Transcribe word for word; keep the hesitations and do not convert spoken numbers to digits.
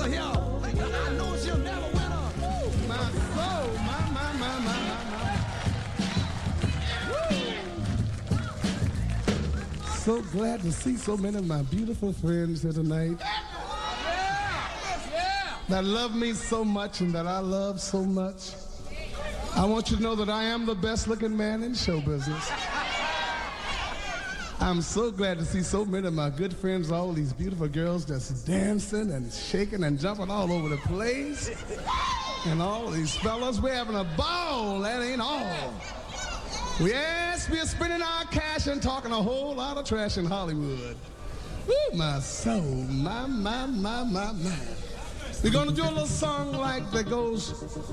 sister here. I know she'll never win her. My soul, my, my, my, my, my, my. So glad to see so many of my beautiful friends here tonight. That love me so much and that I love so much. I want you to know that I am the best looking man in show business. I'm so glad to see so many of my good friends, all these beautiful girls just dancing and shaking and jumping all over the place. And all these fellas, we're having a ball, that ain't all. Yes, we're spending our cash and talking a whole lot of trash in Hollywood. Woo, my soul, my, my, my, my, my. We're gonna do a little song like that goes,